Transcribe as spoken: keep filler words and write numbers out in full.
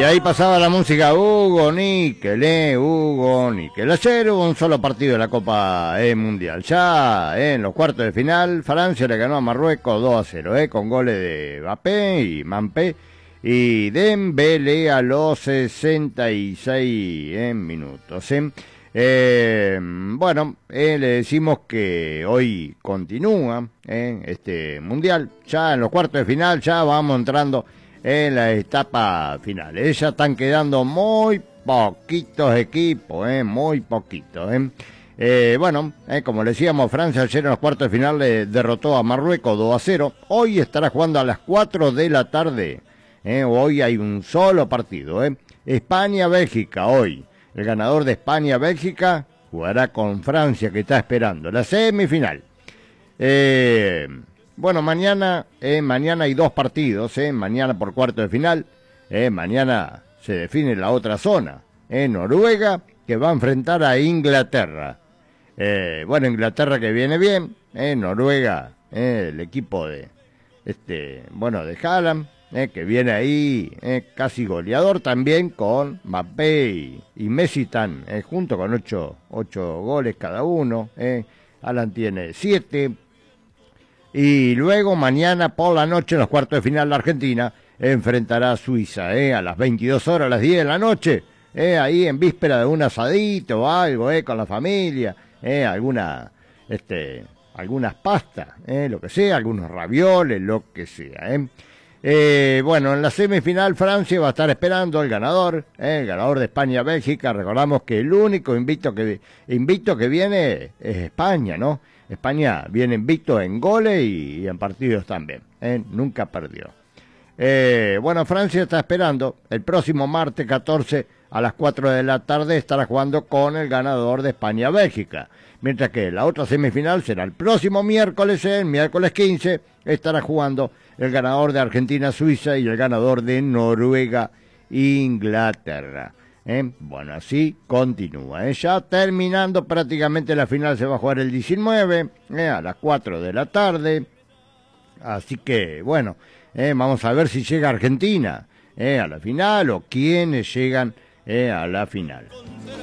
ahí pasaba la música Hugo Níquel, eh, Hugo Níquel. Ayer hubo un solo partido de la Copa eh, Mundial. Ya eh, en los cuartos de final, Francia le ganó a Marruecos dos a cero, eh, con goles de Mbappé y Mampé y Dembélé a los sesenta y seis eh, minutos. Eh. Eh, bueno, eh, le decimos que hoy continúa eh, este Mundial. Ya en los cuartos de final, ya vamos entrando en la etapa final. Ya están quedando muy poquitos equipos, eh, muy poquitos. Eh. Eh, bueno, eh, como le decíamos, Francia ayer en los cuartos de final le derrotó a Marruecos dos a cero. Hoy estará jugando a las cuatro de la tarde. Eh, hoy hay un solo partido. Eh. España-Bélgica hoy. El ganador de España-Bélgica jugará con Francia, que está esperando la semifinal. Eh... Bueno, mañana, eh, mañana hay dos partidos, eh, mañana por cuarto de final, eh, mañana se define la otra zona, eh, Noruega, que va a enfrentar a Inglaterra. Eh, bueno, Inglaterra que viene bien, eh, Noruega, eh, el equipo de, este, bueno, de Haaland, eh, que viene ahí eh, casi goleador también con Mbappé y, y Messi están eh, junto con ocho, ocho goles cada uno, eh, Haaland tiene siete. Y luego mañana por la noche, en los cuartos de final, la Argentina enfrentará a Suiza, ¿eh? A las veintidós horas, a las diez de la noche, ¿eh? Ahí en víspera de un asadito o algo, ¿eh? Con la familia, ¿eh? Alguna, este, algunas pastas, ¿eh? Lo que sea, algunos ravioles, lo que sea, ¿eh? Eh, bueno, en la semifinal Francia va a estar esperando al ganador, ¿eh? El ganador de España-Bélgica. Recordamos que el único invicto que, invicto que viene es España, ¿no? España viene invicto en goles y, y en partidos también, ¿eh? Nunca perdió. Eh, bueno, Francia está esperando el próximo martes catorce a las cuatro de la tarde estará jugando con el ganador de España-Bélgica, mientras que la otra semifinal será el próximo miércoles, el miércoles quince, estará jugando el ganador de Argentina-Suiza y el ganador de Noruega-Inglaterra. ¿Eh? Bueno, así continúa. ¿eh? Ya terminando prácticamente la final, se va a jugar el diecinueve ¿eh? a las cuatro de la tarde. Así que, bueno, ¿eh? vamos a ver si llega Argentina ¿eh? a la final o quiénes llegan ¿eh? a la final.